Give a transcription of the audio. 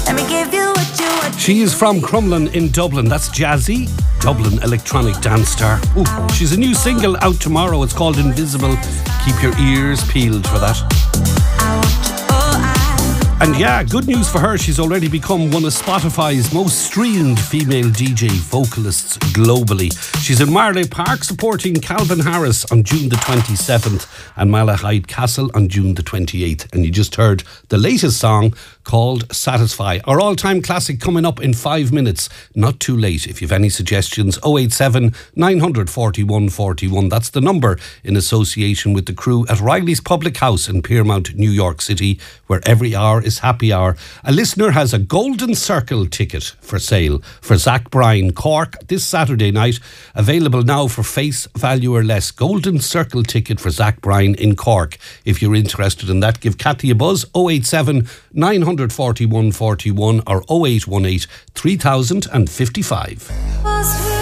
Let me give you what you want. She is from Crumlin in Dublin. That's Jazzy, Dublin electronic dance star. Ooh, she's a new single out tomorrow. It's called Invisible. Keep your ears peeled for that. And yeah, good news for her. She's already become one of Spotify's most streamed female DJ vocalists globally. She's in Marlay Park supporting Calvin Harris on June the 27th and Malahide Castle on June the 28th. And you just heard the latest song called Satisfy. Our all-time classic coming up in 5 minutes. Not too late. If you've any suggestions, 087 941 41. That's the number in association with the crew at Riley's Public House in Piermont, New York City, where every hour is happy hour. A listener has a Golden Circle ticket for sale for Zach Bryan, Cork, this Saturday night. Available now for face value or less. Golden Circle ticket for Zach Bryan in Cork. If you're interested in that, give Cathy a buzz, 087 941 41 or 0818 3055.